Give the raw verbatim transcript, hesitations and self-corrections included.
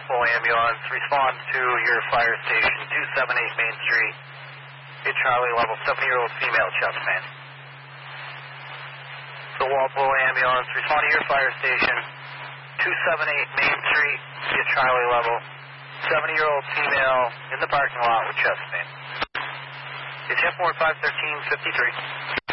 Walpole ambulance responds to your fire station, two seventy-eight Main Street. Hit Charlie level, seventy-year-old female chest pain. So Walpole ambulance, respond to your fire station, two seventy-eight Main Street, hit Charlie level, seventy-year-old female in the parking lot with chest pain. It's F four five thirteen fifty-three.